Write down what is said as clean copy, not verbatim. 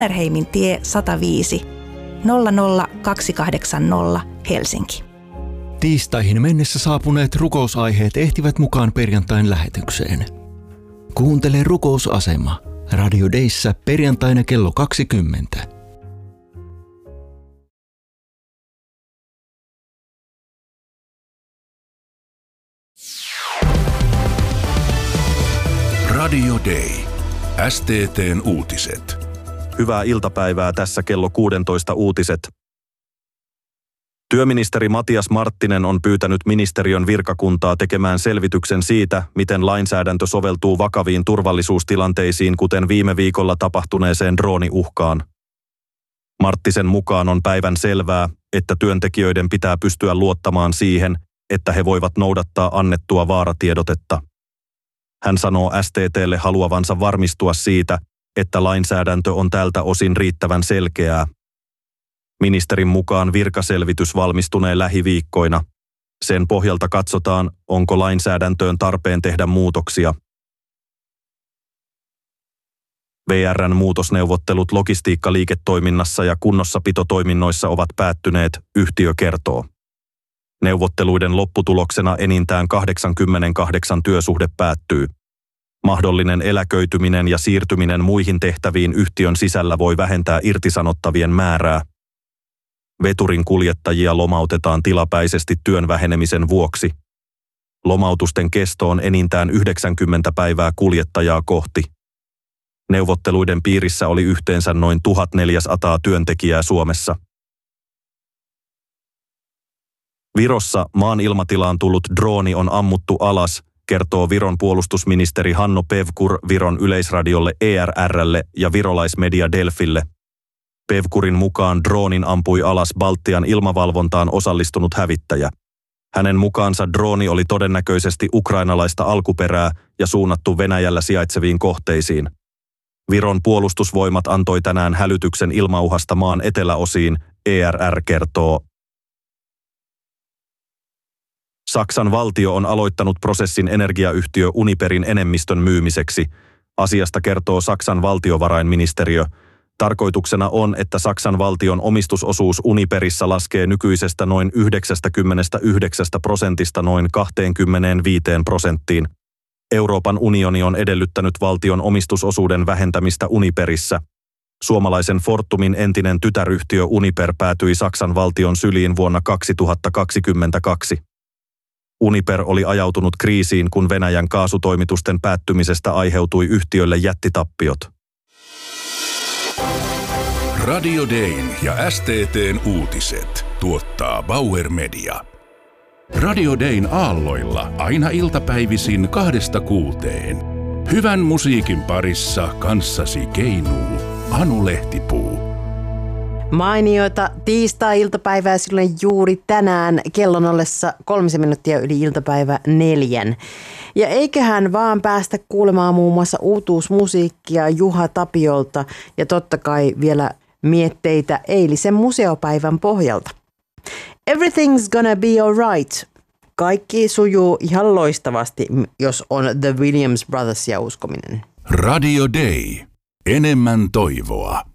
Mannerheimin tie 105 00280 Helsinki. Tiistaihin mennessä saapuneet rukousaiheet ehtivät mukaan perjantain lähetykseen. Kuuntele Rukousasema Radio Dayssä perjantaina kello 20. Radio Day. STT:n uutiset. Hyvää iltapäivää, tässä kello 16 uutiset. Työministeri Matias Marttinen on pyytänyt ministeriön virkakuntaa tekemään selvityksen siitä, miten lainsäädäntö soveltuu vakaviin turvallisuustilanteisiin, kuten viime viikolla tapahtuneeseen drooniuhkaan. Marttisen mukaan on päivän selvää, että työntekijöiden pitää pystyä luottamaan siihen, että he voivat noudattaa annettua vaaratiedotetta. Hän sanoo STT:lle haluavansa varmistua siitä, että lainsäädäntö on tältä osin riittävän selkeää. Ministerin mukaan virkaselvitys valmistunee lähiviikkoina. Sen pohjalta katsotaan, onko lainsäädäntöön tarpeen tehdä muutoksia. VR:n muutosneuvottelut logistiikkaliiketoiminnassa ja kunnossapitotoiminnoissa ovat päättyneet, yhtiö kertoo. Neuvotteluiden lopputuloksena enintään 88 työsuhde päättyy. Mahdollinen eläköityminen ja siirtyminen muihin tehtäviin yhtiön sisällä voi vähentää irtisanottavien määrää. Veturin kuljettajia lomautetaan tilapäisesti työn vähenemisen vuoksi. Lomautusten kesto on enintään 90 päivää kuljettajaa kohti. Neuvotteluiden piirissä oli yhteensä noin 1400 työntekijää Suomessa. Virossa maan ilmatilaan tullut drooni on ammuttu alas, kertoo Viron puolustusministeri Hanno Pevkur Viron yleisradiolle ERR:lle ja virolaismedia Delfille. Pevkurin mukaan droonin ampui alas Baltian ilmavalvontaan osallistunut hävittäjä. Hänen mukaansa drooni oli todennäköisesti ukrainalaista alkuperää ja suunnattu Venäjällä sijaitseviin kohteisiin. Viron puolustusvoimat antoi tänään hälytyksen ilmauhasta maan eteläosiin, ERR kertoo. Saksan valtio on aloittanut prosessin energiayhtiö Uniperin enemmistön myymiseksi. Asiasta kertoo Saksan valtiovarainministeriö. Tarkoituksena on, että Saksan valtion omistusosuus Uniperissä laskee nykyisestä noin 99% noin 25%. Euroopan unioni on edellyttänyt valtion omistusosuuden vähentämistä Uniperissä. Suomalaisen Fortumin entinen tytäryhtiö Uniper päätyi Saksan valtion syliin vuonna 2022. Uniper oli ajautunut kriisiin, kun Venäjän kaasutoimitusten päättymisestä aiheutui yhtiölle jättitappiot. Radio Dayn ja STT:n uutiset tuottaa Bauer Media. Radio Dayn aalloilla aina iltapäivisin 2-6. Hyvän musiikin parissa kanssasi keinuu Anu Lehtipuu. Mainiota tiistai-iltapäivää silloin juuri tänään kellon ollessa 3 minuuttia yli iltapäivä 4. Ja eiköhän vaan päästä kuulemaan muun muassa uutuusmusiikkia Juha Tapiolta ja totta kai vielä mietteitä eilisen museopäivän pohjalta. Everything's gonna be alright. Kaikki sujuu ihan loistavasti, jos on The Williams Brothersia uskominen. Radio Day. Enemmän toivoa.